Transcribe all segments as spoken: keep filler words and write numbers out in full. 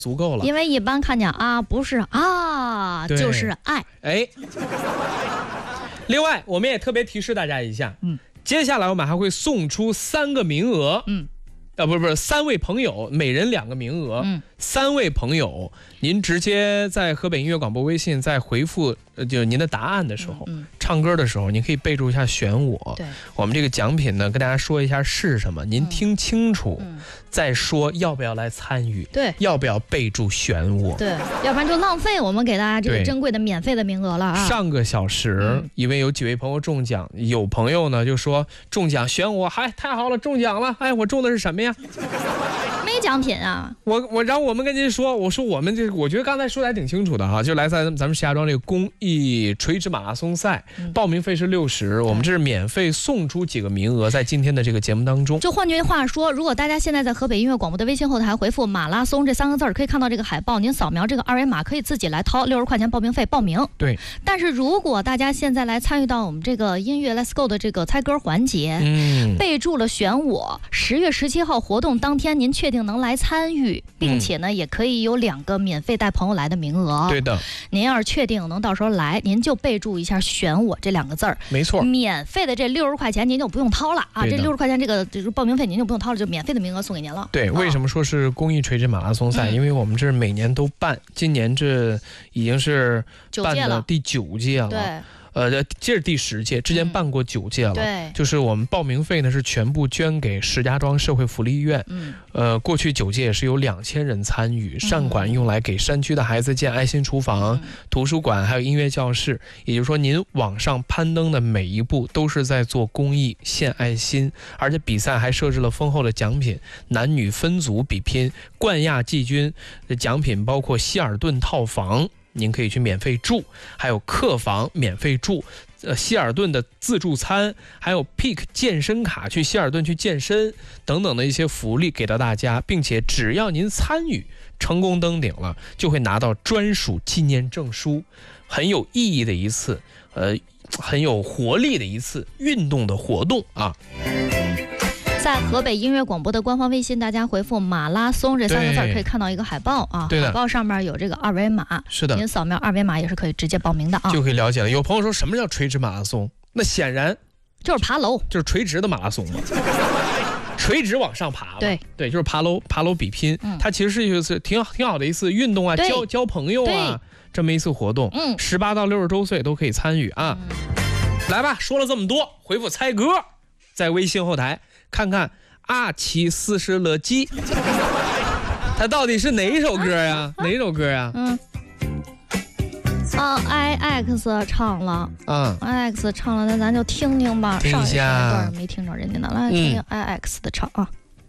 足够了。 因为一般看见啊，不是啊，就是爱。 哎，另外我们也特别提示大家一下， 嗯， 接下来我们还会送出三个名额， 嗯， 啊，不是不是，三位朋友，每人两个名额， 嗯， 三位朋友，您直接在河北音乐广播微信在回复呃就您的答案的时候， 嗯嗯、 唱歌的时候，您可以备注一下选我。 对， 我们这个奖品呢，跟大家说一下是什么，您听清楚， 嗯、 再说要不要来参与， 对， 要不要备注选我， 对，要不然就浪费我们给大家这个珍贵的免费的名额了啊。 上个小时，嗯、因为有几位朋友中奖，有朋友呢就说中奖选我，嗨，太好了，中奖了，哎，我中的是什么呀？ 没奖品啊！ 我我然后我们跟您说，我说我们这，我觉得刚才说的还挺清楚的哈，就来自咱们石家庄这个公益垂直马拉松赛，嗯、报名费是六十，我们这是免费送出几个名额，在今天的这个节目当中。 就换句话说，如果大家现在在河北音乐广播的微信后台回复“马拉松”这三个字，可以看到这个海报，您扫描这个二维码，可以自己来掏六十块钱报名费报名。 对。 但是如果大家现在来参与到我们这个音乐 Let's Go 的这个猜歌环节，嗯，备注了选我，十月十七号活动当天，您确定能来参与，并且呢，嗯、也可以有两个免费带朋友来的名额。 对的。 您要是确定能到时候来，您就备注一下“选我”这两个字儿。 没错。 免费的这六十块钱您就不用掏了啊！这六十块钱这个就是报名费您就不用掏了，就免费的名额送给您了。 对，为什么说是公益垂直马拉松赛？嗯、因为我们这每年都办，今年这已经是办的第九届了。 对。 呃，这是第十届，之前办过九届了。 嗯、对， 就是我们报名费呢是全部捐给石家庄社会福利院。嗯，呃，过去九届是有两千人参与，善款用来给山区的孩子建爱心厨房、嗯、图书馆，还有音乐教室。也就是说，您往上攀登的每一步都是在做公益、献爱心，而且比赛还设置了丰厚的奖品，男女分组比拼，冠亚季军的奖品包括希尔顿套房。您可以去免费住，还有客房免费住，呃，希尔顿的自助餐，还有 Peak 健身卡，去希尔顿去健身等等的一些福利给到大家，并且只要您参与成功登顶了，就会拿到专属纪念证书，很有意义的一次，呃，很有活力的一次运动的活动啊。 在河北音乐广播的官方微信，大家回复“马拉松”这三个字可以看到一个海报啊，海报上面有这个二维码， 是的， 您扫描二维码也是可以直接报名的啊， 就可以了解了。有朋友说什么叫垂直马拉松？那显然就是爬楼， 就是垂直的马拉松嘛，垂直往上爬， 对对，就是爬楼爬楼比拼，嗯、它其实是一次挺挺好的一次运动啊，交交朋友啊，这么一次活动，嗯，十八到六十周岁都可以参与啊。嗯、来吧，说了这么多，回复猜歌，在微信后台。看看阿奇斯什勒基，他到底是哪一首歌呀？哪一首歌呀？ 嗯，啊 ，I X 唱了，啊 ，I X 唱了，那咱就听听吧。 听一下， 上一段没听着人家的，来听听 I X 的唱啊。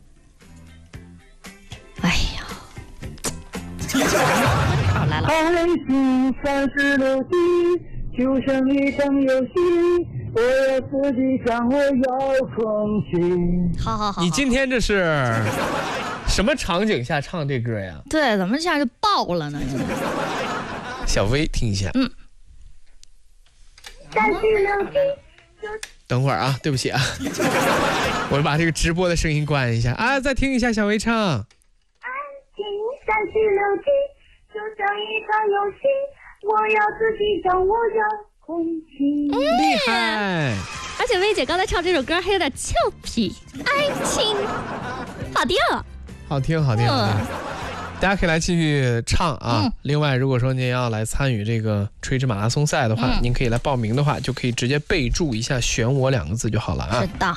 哎呀，好来了。 爱情三十六计，就像一场游戏。我要自己掌握遥控器。 好好好， 你今天这是什么场景下唱这歌呀？ 对，怎么一下就爆了呢？ 小薇听一下。嗯。等会儿啊，对不起啊，我把这个直播的声音关一下啊，再听一下小薇唱。爱情三十六计，就像一场游戏，我要自己掌握遥。 嗯、厉害！ 而且薇姐刚才唱这首歌还有点俏皮，爱情，好听， 好听，好听，好听。大家可以来继续唱啊！嗯、另外，如果说您要来参与这个垂直马拉松赛的话，嗯、您可以来报名的话，就可以直接备注一下“选我”两个字就好了啊。 是的。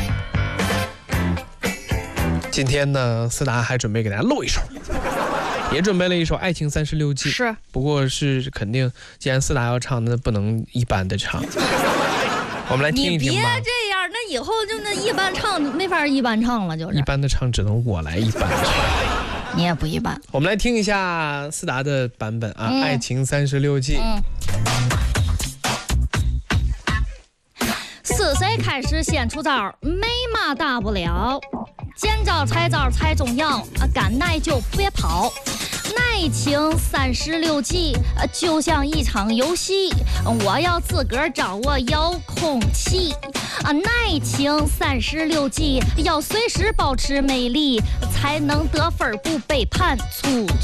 今天呢，思达还准备给大家录一首。也准备了一首《爱情三十六计》， 是， 不过是肯定，既然思达要唱，那不能一般的唱。我们来听一听吧。 你别这样，那以后就那一般唱没法一般唱了，就是。 一般的唱只能我来一般唱。 你也不一般。 我们来听一下思达的版本啊，嗯《爱情三十六计》。 嗯。是谁开始先出招？没嘛大不了。见招拆招才重要啊！敢耐就别跑。爱情三十六计，就像一场游戏，我要自个儿掌握遥控器啊！爱情三十六计，要随时保持美丽，才能得分不被判处。